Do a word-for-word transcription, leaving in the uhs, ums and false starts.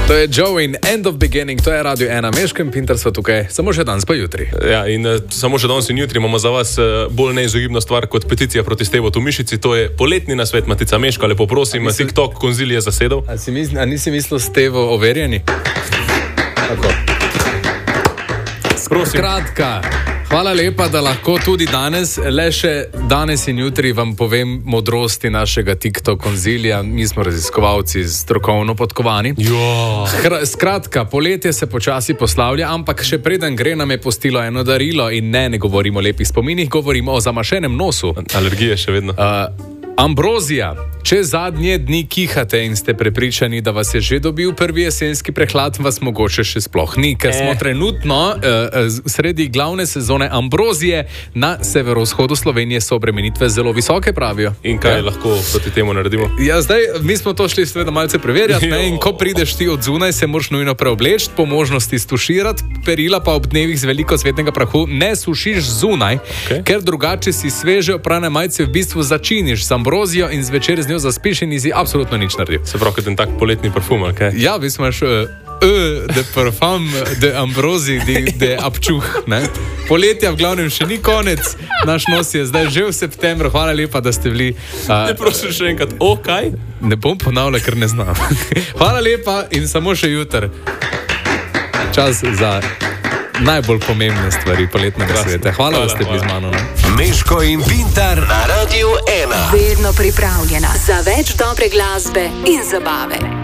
To je Joe in End of Beginning, to je Radio ena, Meško in Pintar sva tukaj, samo še danes pa jutri. Ja, in uh, samo še danes in jutri imamo za vas uh, bolj neizogibno stvar kot peticija proti Stevotu Mišici, to je poletni nasvet, Matica Meško, lepo prosim, misli... TikTok konzil je zasedel. A, si misl... A nisi mislil Stevo overjeni? Tako. Prosim. Kratka. Hvala lepa, da lahko tudi danes, le še danes in jutri vam povem modrosti našega TikTok konzilija. Mi smo raziskovalci strokovno podkovani. Hra, skratka, poletje se počasi poslavlja, ampak še preden gre nam je postilo eno darilo in ne, ne govorimo o lepih spominih, govorimo o zamašenem nosu. Alergije še vedno. Uh, Ambrozija. Če zadnje dni kihate in ste prepričani, da vas je že dobil prvi jesenski prehlad, vas mogoče še sploh ni, ker smo trenutno uh, sredi glavne sezone ambrozije. Na severovzhodu Slovenije so obremenitve zelo visoke, pravijo. In kaj ja. lahko proti temu naredimo? Ja, zdaj, mi smo to šli seveda malce preverjati, ne? In ko prideš ti od zunaj, se moraš nujno preobleči, po možnosti stuširati, perila pa ob dnevih z veliko cvetnega prahu ne sušiš zunaj, okay. ker drugače si sveže oprane majice v bistvu začiniš z ambrozijo in zvečer z njo zaspiš in nisi absolutno nič naredil. Se pravi, kot en tak poletni parfum, ali kaj? Ja, v bistvu imaš uh, uh, de parfum de ambrozi, de, de apčuh, ne? Poletja v glavnem še ni konec, naš nos je zdaj že v septembru, hvala lepa, da ste bili. Uh, ne prosim še enkrat, o kaj? Ne bom ponavljal, ker ne znam. Hvala lepa in samo še jutr. Čas za najbolj pomembne stvari poletnega sveta. Hvala, hvala, da ste bili z mano. Ne? Meško in Pintar na Radiu ena. Vedno pripravljena za več dobre glasbe in zabave.